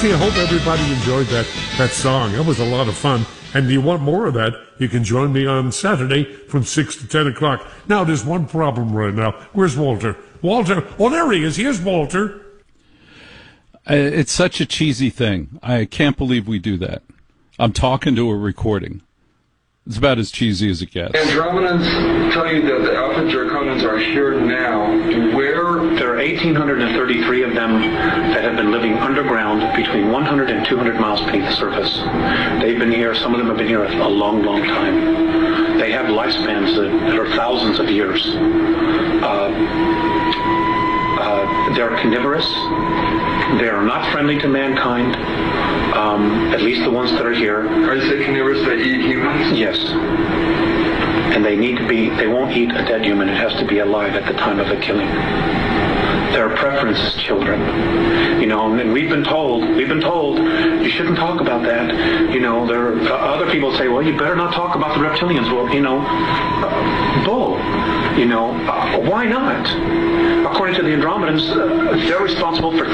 Gee, I hope everybody enjoyed that song. That was a lot of fun. And if you want more of that, you can join me on Saturday from 6 to 10 o'clock. Now, there's one problem right now. Where's Walter? Walter. Oh, there he is. Here's Walter. It's such a cheesy thing. I can't believe we do that. I'm talking to a recording. It's about as cheesy as it gets. Andromedans tell you that the Alpha Draconans are here now. There are 1,833 of them that have been living underground between 100 and 200 miles beneath the surface. They've been here, some of them have been here a long, long time. They have lifespans that are thousands of years. They're carnivorous. They are not friendly to mankind, at least the ones that are here. Are they carnivorous that eat humans? Yes. And they won't eat a dead human. It has to be alive at the time of the killing. Their preference is children. And we've been told you shouldn't talk about that. There are other people say, well, you better not talk about the reptilians. Well, bull. Why not? According to the Andromedans, they're responsible for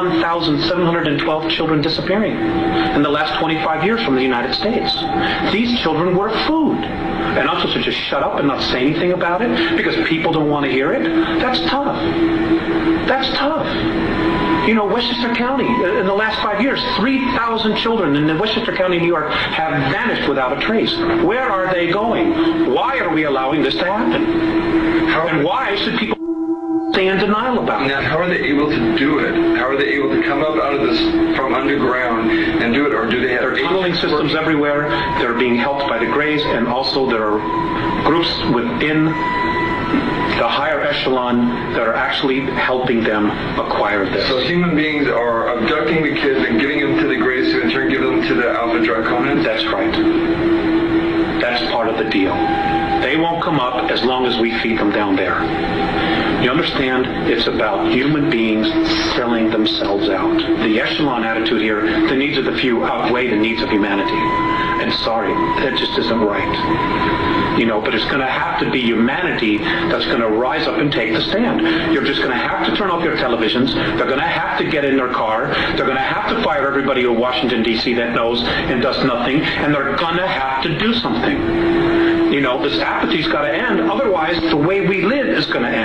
31,712 children disappearing in the last 25 years from the United States. These children were food. And I'm supposed to just shut up and not say anything about it because people don't want to hear it? That's tough. That's tough. Westchester County, in the last 5 years, 3,000 children in Westchester County, New York, have vanished without a trace. Where are they going? Why are we allowing this to happen? And why should people stay in denial about it? Now, how are they able to do it? How are they able to come up out of this from underground and do it? Or do they have... There are tunneling systems everywhere. They're being helped by the Greys, and also there are groups within the higher echelon that are actually helping them acquire this. So human beings are abducting the kids and giving them to the Greys who in turn give them to the Alpha Draconans? That's right. That's part of the deal. They won't come up as long as we feed them down there. You understand? It's about human beings selling themselves out. The echelon attitude here, the needs of the few outweigh the needs of humanity. And sorry, that just isn't right. But it's going to have to be humanity that's going to rise up and take the stand. You're just going to have to turn off your televisions. They're going to have to get in their car. They're going to have to fire everybody in Washington, D.C. that knows and does nothing. And they're going to have to do something. This apathy's got to end. Otherwise, the way we live is going to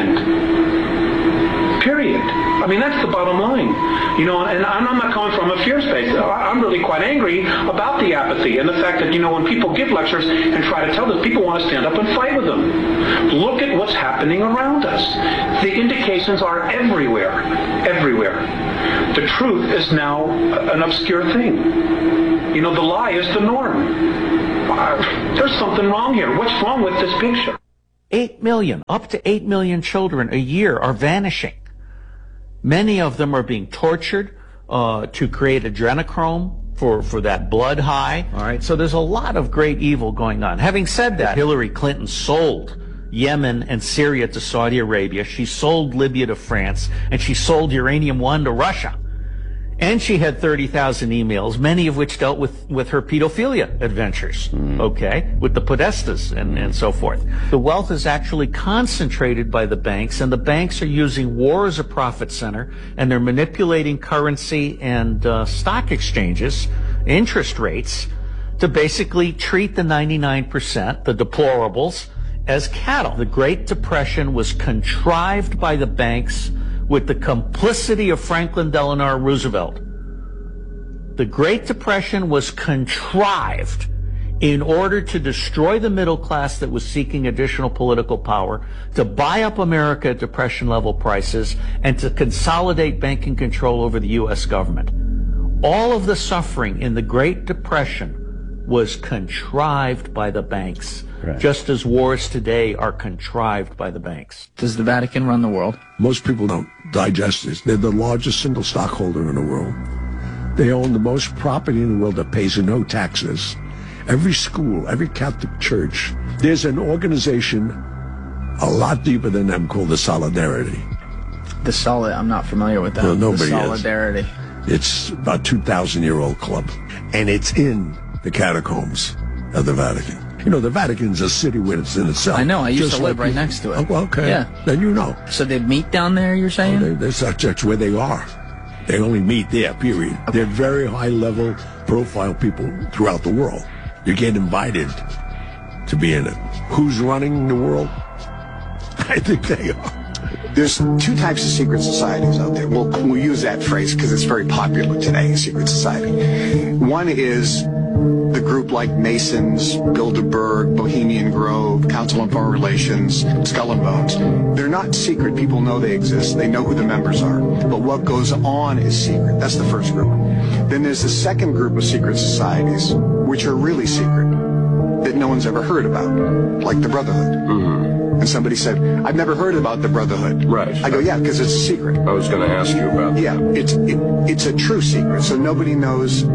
end. Period. That's the bottom line. And I'm not coming from a fear space. I'm really quite angry about the apathy and the fact that, when people give lectures and try to tell them, people want to stand up and fight with them. Look at what's happening around us. The indications are everywhere. Everywhere. The truth is now an obscure thing. The lie is the norm. There's something wrong here. What's wrong with this picture? 8 million, up to 8 million children a year are vanishing. Many of them are being tortured to create adrenochrome for that blood high. All right, so there's a lot of great evil going on. Having said that, Hillary Clinton sold Yemen and Syria to Saudi Arabia. She sold Libya to France, and she sold Uranium One to Russia. And she had 30,000 emails, many of which dealt with her pedophilia adventures, okay, with the Podestas and so forth. The wealth is actually concentrated by the banks, and the banks are using war as a profit center, and they're manipulating currency and stock exchanges, interest rates, to basically treat the 99%, the deplorables, as cattle. The Great Depression was contrived by the banks with the complicity of Franklin Delano Roosevelt. The Great Depression was contrived in order to destroy the middle class that was seeking additional political power, to buy up America at Depression-level prices, and to consolidate banking control over the U.S. government. All of the suffering in the Great Depression was contrived by the banks. Right. Just as wars today are contrived by the banks. Does the Vatican run the world? Most people don't digest this. They're the largest single stockholder in the world. They own the most property in the world that pays no taxes. Every school, every Catholic church, there's an organization a lot deeper than them called the Solidarity. I'm not familiar with that. Well, nobody the Solidarity. It's about 2,000-year-old club, and it's in the catacombs of the Vatican. The Vatican's a city within itself. I know. I used to live right next to it. Oh, well, okay. Yeah. Then you know. So they meet down there, you're saying? That's where they are. They only meet there, period. They're very high-level profile people throughout the world. You get invited to be in it. Who's running the world? I think they are. There's two types of secret societies out there. We'll use that phrase because it's very popular today, secret society. One is the group like Masons, Bilderberg, Bohemian Grove, Council on Foreign Relations, Skull and Bones. They're not secret. People know they exist. They know who the members are. But what goes on is secret. That's the first group. Then there's the second group of secret societies, which are really secret, that no one's ever heard about, like the Brotherhood. Mm-hmm. And somebody said, I've never heard about the Brotherhood. Right. I go, yeah, because it's a secret. I was going to ask you about that. Yeah, it's a true secret. So nobody knows the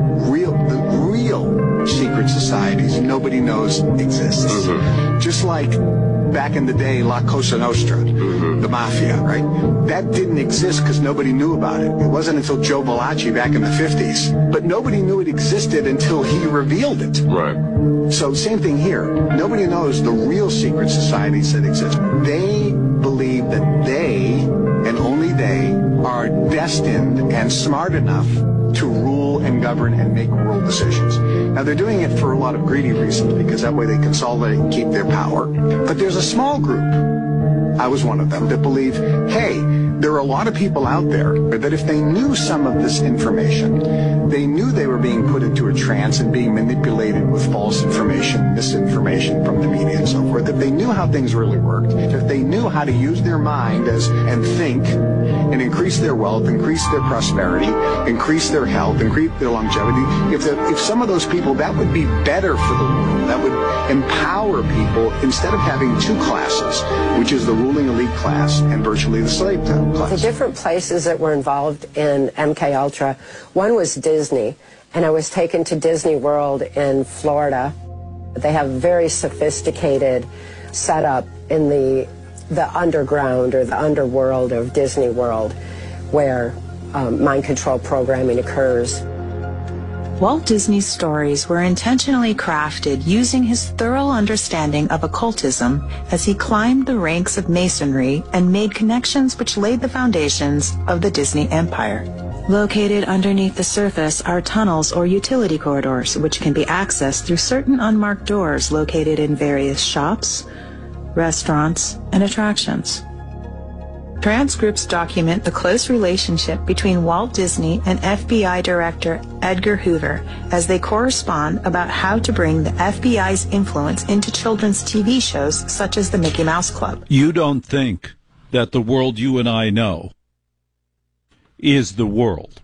real secret societies. Nobody knows exists. Mm-hmm. Just like back in the day, La Cosa Nostra, mm-hmm. the mafia, right? That didn't exist because nobody knew about it. It wasn't until Joe Valachi back in the 50s. But nobody knew it existed until he revealed it. Right. So same thing here. Nobody knows the real secret societies that exist. They believe that they, and only they, are destined and smart enough to rule and govern and make world decisions. Now, they're doing it for a lot of greedy reasons, because that way they consolidate and keep their power. But there's a small group, I was one of them, that believe, hey, there are a lot of people out there that if they knew some of this information, they knew they were being put into a trance and being manipulated with false information, misinformation from the media and so forth, if they knew how things really worked, if they knew how to use their mind and think and increase their wealth, increase their prosperity, increase their health, increase their longevity, if some of those people, that would be better for the world. That would empower people instead of having two classes, which is the ruling elite class and virtually the slave class. The different places that were involved in MK Ultra, one was Disney, and I was taken to Disney World in Florida. They have very sophisticated setup in the underground or the underworld of Disney World, where mind control programming occurs. Walt Disney's stories were intentionally crafted using his thorough understanding of occultism as he climbed the ranks of masonry and made connections which laid the foundations of the Disney empire. Located underneath the surface are tunnels or utility corridors, which can be accessed through certain unmarked doors located in various shops, restaurants, and attractions. Transcripts document the close relationship between Walt Disney and FBI Director Edgar Hoover as they correspond about how to bring the FBI's influence into children's TV shows such as the Mickey Mouse Club. You don't think that the world you and I know is the world.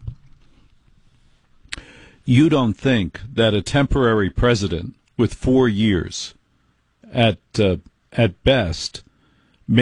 You don't think that a temporary president with 4 years at best